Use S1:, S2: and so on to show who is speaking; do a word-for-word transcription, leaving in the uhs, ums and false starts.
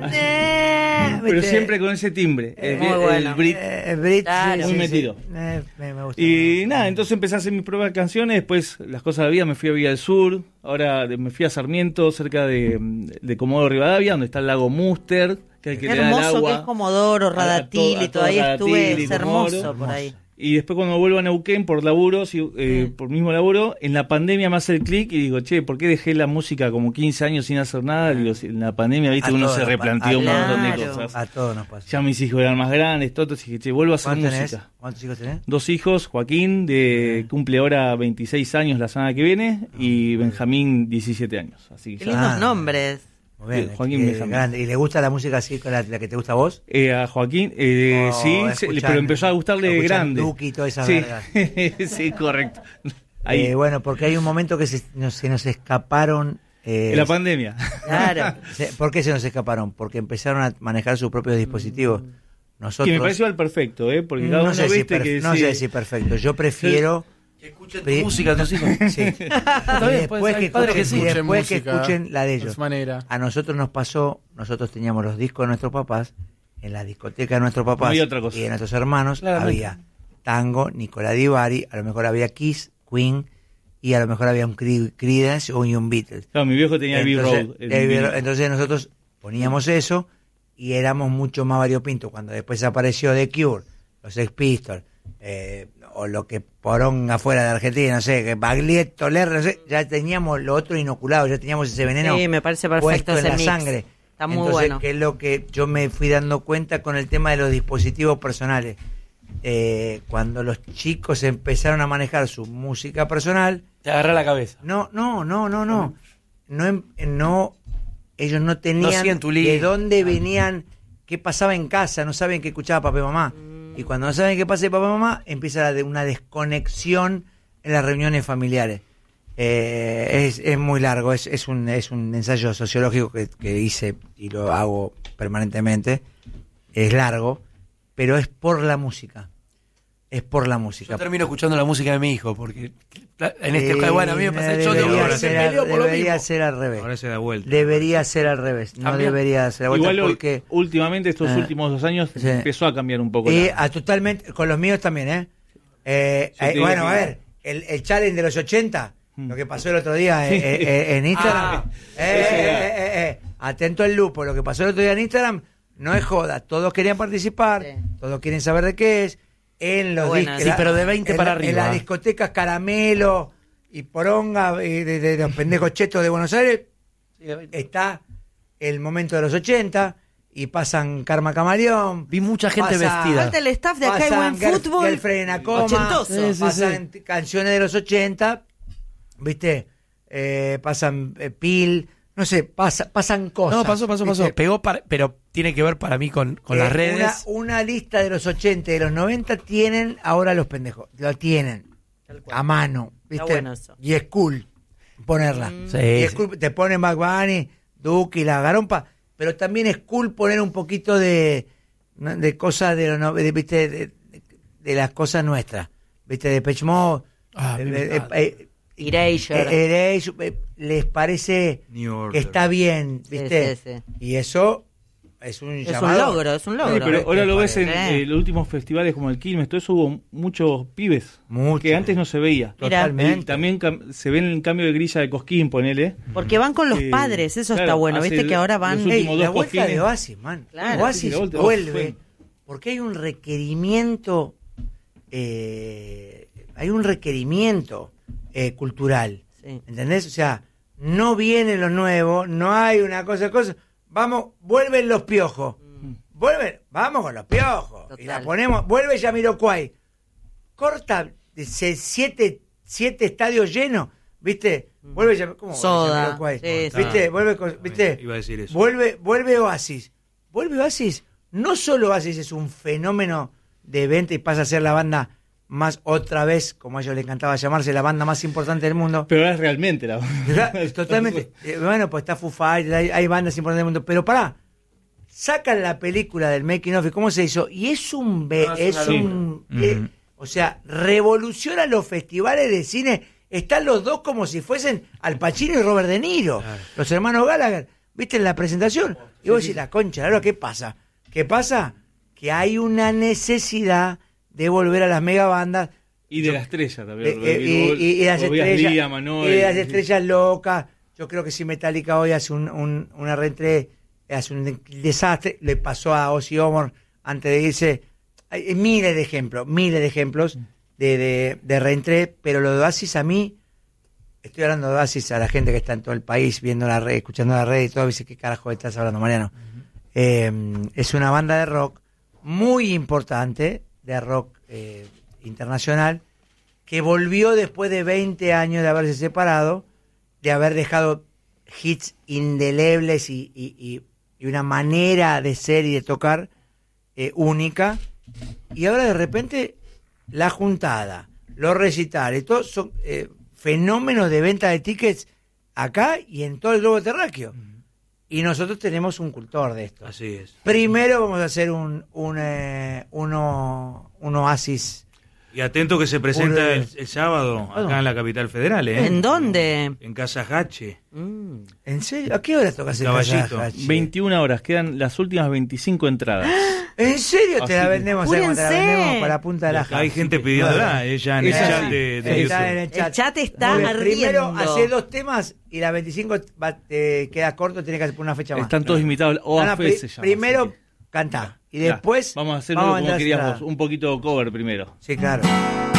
S1: Eh,
S2: Pero
S1: ¿viste?
S2: siempre con ese timbre.
S1: Eh,
S2: el,
S1: muy
S2: el
S1: bueno.
S2: Brit.
S1: Eh, el Brit,
S3: Claro.
S1: sí,
S2: Muy
S1: sí,
S2: metido.
S1: sí. Eh, me, me gusta.
S2: Y nada, entonces empecé a hacer mis propias canciones, después las cosas de la vida, me fui a Villa del Sur, ahora de- me fui a Sarmiento, cerca de, de Comodoro Rivadavia, donde está el lago Múster, que es el que
S3: Qué
S2: te da el
S3: hermoso
S2: agua.
S3: que es Comodoro,
S2: A- a to-
S3: Radatili,
S2: a todo
S3: todavía estuve,
S2: Radatili,
S3: es hermoso
S2: Comodoro.
S3: por ahí.
S2: Y después cuando vuelvo a Neuquén por laburo, sí, eh,
S3: Mm.
S2: por mismo laburo, en la pandemia me hace el clic y digo, che, ¿por qué dejé la música como quince años sin hacer nada? Digo, si en la pandemia, viste,
S1: A
S2: uno
S1: todos
S2: se
S1: nos
S2: replanteó un
S1: pasa.
S2: montón de
S3: Claro.
S2: cosas.
S1: A todos nos pasa.
S2: Ya mis hijos eran más grandes, todo, entonces dije, che, vuelvo a hacer
S1: ¿Cuántos tenés?
S2: música.
S1: ¿Cuántos hijos tenés?
S2: Dos hijos, Joaquín, de cumple ahora veintiséis años la semana que viene, y Benjamín, diecisiete años. Así
S3: Qué
S2: que ya.
S3: lindos
S1: Ah.
S3: nombres.
S1: Muy bien,
S2: Sí, Joaquín
S1: eh,
S2: Benjamín.
S1: grande. ¿Y le gusta la música así, con la, la que te gusta a vos?
S2: Eh, a Joaquín, eh,
S1: Oh,
S2: sí, se-
S1: escuchan-
S2: pero empezó a gustarle
S1: escuchan
S2: grande.
S1: Duki y todas esas
S2: sí.
S1: vergas.
S2: Sí, correcto. Ahí,
S1: Eh, bueno, porque hay un momento que se nos, se nos escaparon. Eh,
S2: en la pandemia.
S3: Claro.
S1: se- ¿Por qué se nos escaparon? Porque empezaron a manejar sus propios dispositivos. Nosotros.
S2: Que me pareció al perfecto, ¿eh? Porque cada
S1: no
S2: uno
S1: sé, si
S2: viste
S1: perf-
S2: que
S1: no
S2: sí.
S1: sé si perfecto. Yo prefiero.
S4: Que escuchen tu
S1: Pri-
S4: música tus hijos.
S1: Sí.
S4: bien,
S1: y después,
S4: pues,
S1: que
S4: hay padres
S1: escuchen,
S4: que
S1: y
S4: sí.
S1: después que
S5: música
S1: escuchen la de
S5: de
S1: ellos.
S5: su manera.
S1: A nosotros nos pasó, nosotros teníamos los discos de nuestros papás, en la discoteca de nuestros papás
S2: No había otra cosa.
S1: y de nuestros hermanos
S4: Claramente.
S1: había tango, Nicolás Di Bari, a lo mejor había Kiss, Queen, y a lo mejor había un Cre- Creedence o un Beatles.
S2: Claro, mi viejo tenía Abbey
S1: Entonces,
S2: Road. el
S1: Abbey
S2: vinilo.
S1: Road, entonces nosotros poníamos eso y éramos mucho más variopintos. Cuando después apareció The Cure, los Sex Pistols, eh, o lo que porón afuera de Argentina, no sé, que Baglietto, Lerner, no sé, ya teníamos lo otro inoculado, ya teníamos ese veneno
S3: Sí, me parece perfecto
S1: puesto en
S3: ese
S1: la
S3: mix.
S1: sangre.
S3: Está muy
S1: Entonces,
S3: bueno.
S1: que es lo que yo me fui dando cuenta con el tema de los dispositivos personales. Eh, cuando los chicos empezaron a manejar su música personal,
S4: Te agarra la cabeza.
S1: no, no, no, no, no. No, em- no ellos no tenían
S4: siguen tu
S1: de
S4: línea.
S1: dónde venían, qué pasaba en casa, no saben qué escuchaba papá y mamá. Y cuando no saben qué pasa de papá y mamá, empieza la de- una desconexión en las reuniones familiares. Eh, es, es muy largo, es, es, un, es un ensayo sociológico que, que hice y lo hago permanentemente. Es largo, pero es por la música. Es por la música.
S4: Yo termino escuchando la música de mi hijo, porque en este
S1: Eh,
S4: caso, bueno, a mí me pasa, yo
S1: debería
S4: tengo que
S1: ser
S4: se
S1: al-
S4: peleó por lo
S1: debería
S4: mismo.
S1: ser al revés.
S6: Ahora se da vuelta.
S1: Debería ser al revés. No
S4: También.
S1: debería ser a vuelta
S2: Igual hoy-
S1: porque
S2: últimamente, estos
S1: Eh,
S2: últimos dos años,
S1: sí.
S2: empezó a cambiar un poco.
S1: y
S2: la-
S1: a totalmente con los míos también, ¿eh? Eh,
S2: Yo te
S1: eh,
S2: digo
S1: bueno,
S2: que-
S1: a ver, el, el challenge de los ochenta,
S2: Hmm.
S1: lo que pasó el otro día eh, eh, eh, en Instagram.
S4: Ah,
S1: eh,
S2: ese
S1: eh,
S2: era.
S1: eh, eh, eh, atento al lupo, lo que pasó el otro día en Instagram no es joda, todos querían participar,
S3: Sí.
S1: todos quieren saber de qué es. En los
S3: Bueno,
S1: dis-
S3: sí,
S1: en la-
S4: pero de veinte
S1: en
S4: para
S1: la- En
S4: arriba.
S1: las discotecas Caramelo y Poronga y de, de- de los pendejos chetos de Buenos Aires está el momento de los ochenta y pasan Karma Camaleón.
S4: Vi mucha gente
S1: pasa-
S4: vestida.
S3: Falta el staff de acá hay
S1: pasan
S3: buen
S1: Girl-
S3: fútbol.
S1: Girlfriend in a Coma,
S3: Ochentoso.
S4: Sí, sí,
S1: pasan t- canciones de los ochenta, ¿viste? Eh, pasan eh, Pil, no sé, pasa, pasan cosas.
S4: No, pasó, pasó,
S1: ¿viste?
S4: pasó. Pegó, para, pero tiene que ver para mí con, con
S1: Eh,
S4: las redes.
S1: Una, una lista de los ochenta y de los noventa tienen ahora los pendejos. Lo tienen
S3: Tal cual.
S1: a mano, ¿viste?
S3: Está bueno eso.
S1: Y es cool ponerla.
S4: Sí,
S1: y es
S4: sí.
S1: cool, te ponen Bad Bunny, Duki, la garompa, pero también es cool poner un poquito de, de cosas de, los no- de, ¿viste? De, de- de las cosas nuestras, ¿viste? De Depeche Mode,
S4: Ah, a mí me
S1: eh,
S4: encanta.
S1: eh, eh,
S3: Erasure.
S1: eh, eh, eh, les parece
S6: New Order.
S1: que está bien, ¿viste?
S3: Sí, sí,
S1: Y eso es un
S3: Es un
S1: llamado.
S3: logro, es un
S2: Sí,
S3: logro.
S2: pero ahora lo ves en
S3: Sí.
S2: eh, los últimos festivales como el Quilmes, todo eso hubo muchos pibes
S1: Mucho.
S2: que antes no se veía.
S3: Mira.
S1: Totalmente.
S2: Y también cam- se ven el cambio de grilla de Cosquín, ponele.
S3: Porque van con los
S2: Eh,
S3: padres, eso
S2: claro,
S3: está bueno.
S2: hace
S3: Viste que ahora van.
S2: los
S1: Ey,
S2: últimos
S1: la
S2: dos
S1: vuelta
S2: cojines.
S1: de Oasis, man.
S3: Claro.
S1: Oasis
S2: Sí, la vuelta-
S1: vuelve
S2: fue-
S1: porque hay un requerimiento, eh, hay un requerimiento eh, cultural,
S3: Sí.
S1: ¿entendés? O sea, no viene lo nuevo, no hay una cosa, cosa. Vamos, vuelven los piojos, vuelven, vamos con los piojos y la
S3: Total.
S1: ponemos, vuelve Jamiroquai, corta se- siete siete estadios llenos, ¿viste? Vuelve Jam- ¿cómo vuelve
S3: Soda,
S1: Jamiroquai?
S3: sí, sí.
S1: ¿Viste? Vuelve, con- ¿viste?
S6: Iba a decir eso.
S1: Vuelve, vuelve Oasis. Vuelve Oasis. No solo Oasis es un fenómeno de venta y pasa a ser la banda más, otra vez, como a ellos les encantaba llamarse, la banda más importante del mundo.
S2: Pero ahora es realmente la
S1: ¿Verdad? Totalmente. Eh, bueno, pues está Foo Fighters, hay, hay bandas importantes del mundo. Pero pará, sacan la película del making of y cómo se hizo. Y es un... be-
S4: Ah, es
S1: es
S4: una
S1: un
S6: locura.
S1: eh,
S6: Ujú.
S1: o sea, revoluciona los festivales de cine. Están los dos como si fuesen Al Pacino y Robert De Niro.
S6: Claro.
S1: Los hermanos Gallagher. ¿viste? En la presentación. Y vos decís, la concha, ¿ahora qué pasa? ¿Qué pasa? Que hay una necesidad de volver a las megabandas.
S2: Y de
S1: Yo-
S2: la estrella
S1: Eh,
S2: también.
S1: eh, y, y- y las
S2: Vos veías
S1: estrellas,
S2: Lía, Manuel,
S1: y las
S2: sí.
S1: estrellas locas. Yo creo que si Metallica hoy hace un, un, una reentré, hace un de- desastre, le pasó a Ozzy Osbourne antes de irse. Hay miles de ejemplos, miles de ejemplos de, de, de reentré, pero lo de Oasis a mí, estoy hablando de Oasis a la gente que está en todo el país viendo la red, escuchando la red y todo, dice, ¿qué carajo estás hablando, Mariano? Eh, es una banda de rock muy importante, de rock eh, internacional, que volvió después de veinte años de haberse separado, de haber dejado hits indelebles y, y, y, y una manera de ser y de tocar eh, única, y ahora de repente la juntada, los recitales, todos son eh, fenómenos de venta de tickets acá y en todo el globo terráqueo. Y nosotros tenemos un cultor de esto.
S5: Así es.
S1: Primero vamos a hacer un, un, eh, uno, un oasis.
S5: Y atento que se presenta
S1: Urde.
S5: el, el sábado
S1: Ah, no.
S5: acá en la capital federal, ¿eh?
S3: ¿En dónde?
S5: En Casa Hache.
S3: Mm.
S1: ¿En serio? ¿A qué hora tocas el
S5: Caballito.
S1: Casajache?
S2: veintiuna horas, quedan las últimas veinticinco entradas.
S1: ¿En serio
S2: Así
S1: te la
S2: que-
S1: vendemos? ¿Sabes cómo te la
S3: ¡Apúrense!
S1: vendemos para la punta de la
S5: Acá hay gente pidiéndola, ella en el
S2: Eso
S5: chat
S2: sí.
S5: de, de
S1: Está en
S5: YouTube.
S1: el
S3: El chat está
S1: Muy bien. Primero
S3: ardiendo.
S1: hace dos temas y la veinticinco va, te queda corto, tenés que hacer una fecha más.
S2: Están todos invitados. O
S1: No, no,
S2: A F
S1: pri-
S2: se llama,
S1: primero
S2: así que-
S1: cantá y
S2: Ya,
S1: después
S2: vamos a hacerlo
S1: vamos a
S2: como
S1: entrar
S2: queríamos,
S1: a-
S2: un poquito cover primero.
S1: Sí, claro.